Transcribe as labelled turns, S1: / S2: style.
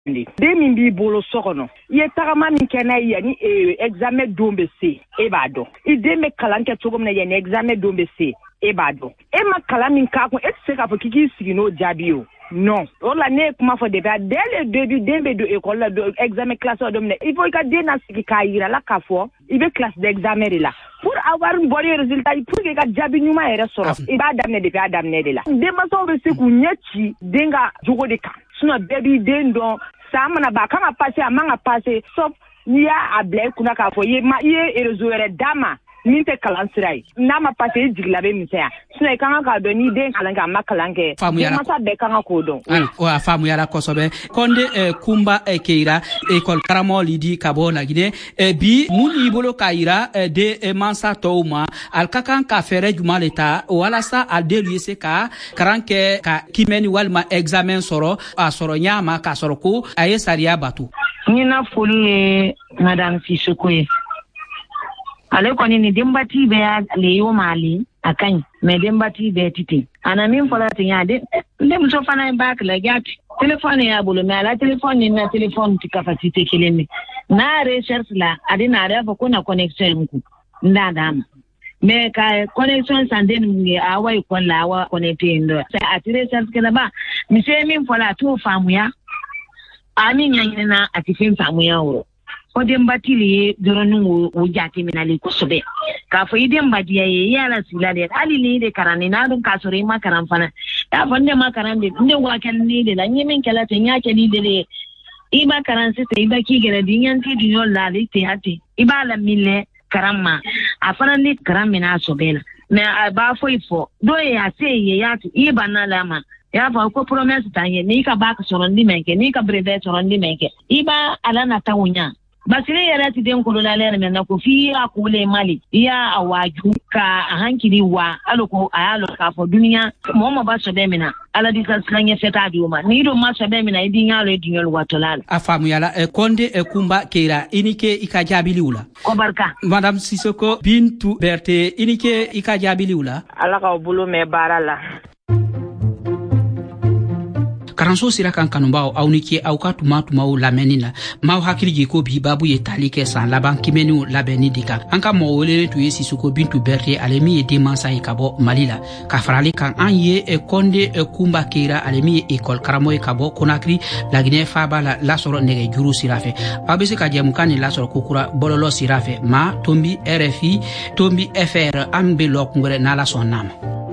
S1: de min b'i bolo so kɔnɔ I ye tagama min kɛ n'a ye ni examen don bɛ se e b'a dɔn I den bɛ kalan kɛ cogo min na yani examen don bɛ se e b'a dɔn e ma kalan min k'a kun e tɛ se k'a fɔ k'i k'i sigi n'o jaabi o non o la ne ye kuma fɔ depuis dès le début den bɛ don école la don examen classe dɔ minɛ il faut I ka den na sigi k'a yira la k'a fɔ I bɛ classe d'examen de la pour avoir un bon résultat pour que ka jaabi ɲuman yɛrɛ sɔrɔ I b'a daminɛ depuis a daminɛ de la denmansaw bɛ se k'u ɲɛ ci den ka jogo de kan sinon bɛɛ b'i den dɔn sa mana ba kan ka passer a man ka passer sauf n'i y'a bila I kunna k'a fɔ I ye réseau wɛrɛ d'a ma min tɛ kalan sira ye n'a ma passer I jigila bɛ misɛnya sinon I kan ka dɔn ni den kalan kɛ a ma kalan kɛ denmansa bɛɛ kan ka k'o dɔn
S2: o a faamuyara kosɛbɛ Konde Kumba Keira école karamɔgɔ Lidi ka bɔ Laginɛ bi mun y'i bolo k'a yira de mansa tɔw ma al ka kan ka fɛɛrɛ jumɛn de ta walasa a den ye se ka kalan kɛ ka kimɛni walima examen sɔrɔ a sɔrɔ ɲa ma k'a sɔrɔ ko a ye sariya bato
S3: Nina foli ye Madame Sissoko ye ale kɔni ni denbati bɛ ale yo mali akan mais denbati bɛ tite ana min fɔla tin ya de muso fana ba kala gati téléphone ya bolo mais ala téléphone ni na téléphone ti capacité kelemi na recherche la adina refa ko na connexion ku ndadama mais ka connexion sanden ngi awa ikolla awa connecté ndo sa atire recherche kala ba mi se min fɔla to famuya ami nyanyina atifin famuya wo o dembati le doronu o jati minale ko sobe ka fo idem badiya ye yala silale ali ni de karani na dun ka sore ma karan fana ya fonde ma karan de ne wa kan ni de la nyimin kala te nya ke ni de le iba karan se te iba ki gere dinyanti dinyo la le te ati iba la mille karama afana ni karan mina sobela me ba fo ifo do ya se ye ya ti iba na lama ya fa ko promesse tanye ni ka ba ka sorondi menke ni ka brevet sorondi menke iba ala na tawunya basire yara ti den ko la lere men na ko fi akule mali ya awaju ka hankiri wa aloko ayalo ka fo duniya mo ba so be mina ala di kan slanye feta di uma ni do ma so be mina idi nyalo di nyol watolala
S2: afamu yala Konde Kumba Keira inike ikajabili ula
S3: ko barka
S2: Madame Sissoko Bintu Berté inike ikajabili ula
S1: ala ka bolo me barala
S2: karanso sira kan kanubaw aw ni ke aw ka tuma lamɛnina maaw hakiliji ko bi babu ye tali kɛ san laban kimɛniw labɛnni de kan an ka mɔgɔ welelen tun ye Sissoko Bintu Berté ale min ye denmansa ye ka bɔ Mali la ka farali kan an ye Konde Kumba Keira ale min ye école karamɔgɔ ye ka bɔ Conakry Laginɛ faaba la lasɔrɔ nɛgɛ juru sira fɛ aw bɛ se ka jɛmukan ni lasɔrɔ kokura bɔlɔlɔ sira fɛ ma Tombi RFI Tombi FR an bɛ lɔ kungwɛrɛ n'ala sɔnn'a ma